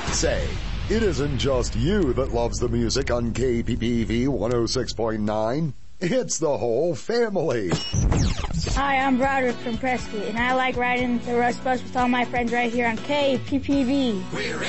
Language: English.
Say, it isn't just you that loves the music on KPPV 106.9. It's the whole family. Hi, I'm Broderick from Prescott, and I like riding the Rush Bus with all my friends right here on KPPV. We're